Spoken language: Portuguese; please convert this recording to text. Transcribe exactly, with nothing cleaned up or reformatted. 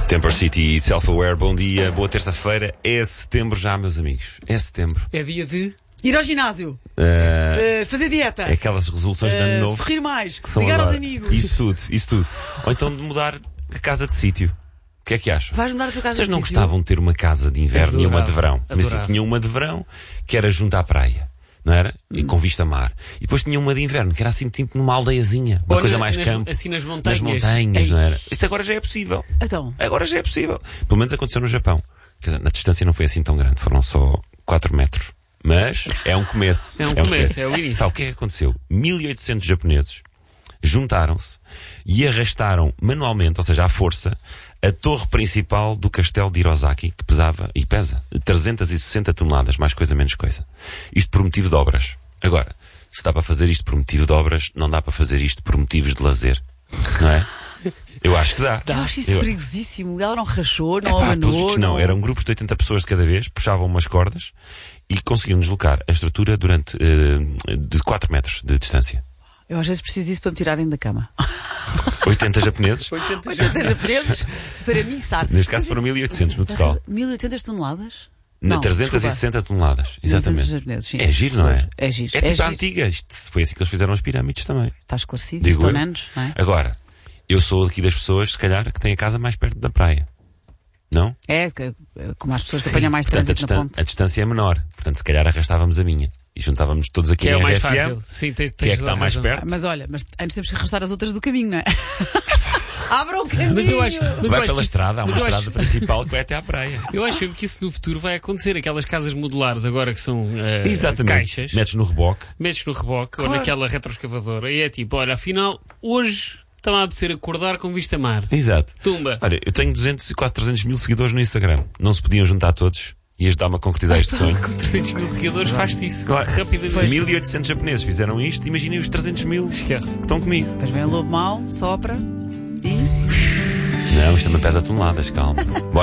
Temper City Self-Aware, bom dia, boa terça-feira. É setembro já, meus amigos. É setembro. É dia de ir ao ginásio, Uh, uh, fazer dieta, é aquelas resoluções de ano uh, novo. sorrir mais, que são ligar agora. aos amigos. Isso tudo, isso tudo. Ou então de mudar a casa de sítio. O que é que acham? Vais mudar a tua casa Vocês de não sítio? gostavam de ter uma casa de inverno e uma de verão? Adorava. Mas assim, tinha uma de verão que era junto à praia, não era? E com vista a mar. E depois tinha uma de inverno que era assim tipo numa aldeiazinha, uma Ou coisa na- mais nas- campo. assim nas montanhas. Nas montanhas, Ei. não era? Isso agora já é possível. Então, Agora já é possível. Pelo menos aconteceu no Japão. Quer dizer, na distância não foi assim tão grande, foram só quatro metros. Mas é um começo. É um começo, é o início. Tá, o que é que aconteceu? mil e oitocentos japoneses juntaram-se e arrastaram manualmente, ou seja, à força, a torre principal do castelo de Hirosaki, que pesava, e pesa, trezentas e sessenta toneladas, mais coisa, menos coisa. Isto por motivo de obras. Agora, se dá para fazer isto por motivo de obras, não dá para fazer isto por motivos de lazer. Não é? Eu acho que dá. eu acho isso Eu- perigosíssimo. Ela não rachou, não Epá, abanou. pelos vistos, não, eram grupos de oitenta pessoas de cada vez, puxavam umas cordas e conseguiam deslocar a estrutura durante eh, de quatro metros de distância. Eu às vezes preciso disso para me tirarem da cama. oitenta japoneses, oitenta japoneses para mim, sabe? neste caso foram mil e oitocentos no total. mil e oitocentas toneladas? Na Não, trezentas e desculpa. sessenta toneladas, mil e oitocentos exatamente. japoneses, sim. É giro, não é? É giro. É tipo a giro. antiga. Isto foi assim que eles fizeram as pirâmides também. Está esclarecido, Digo eu. Stonehenge, não é? Agora, eu sou aqui das pessoas, se calhar, que têm a casa mais perto da praia. Não? É, que- como as pessoas que Sim. apanham mais Portanto, a, trânsito na distan- ponte. a distância é menor. Portanto, se calhar arrastávamos a minha. E juntávamos todos aqui Que é na o mais R F M. fácil. Sim, tens, Que é tens que toda está a mais razão. perto? Mas olha, mas antes temos que arrastar as outras do caminho, não é? Abram o caminho! Mas eu acho, mas eu Vai acho pela que isso- estrada, há uma mas eu estrada acho- principal que vai até à praia. Eu acho mesmo que isso no futuro vai acontecer. Aquelas casas modulares agora que são eh, Exatamente. caixas, Metes no reboque. metes no reboque ou Claro. naquela retroescavadora e é tipo, olha, afinal, hoje está-me a apetecer acordar com vista a mar. Exato. Tumba. Olha, eu tenho duzentos e quase trezentos mil seguidores no Instagram. Não se podiam juntar todos e ajudar-me a concretizar este sonho. Com trezentos mil seguidores faz-se isso Claro, se rapidamente. mil e oitocentos japoneses fizeram isto, imaginem os trezentos mil que Esquece. estão comigo. Depois vem o lobo mau, sopra e... Não, isto também pesa toneladas, calma. Bora.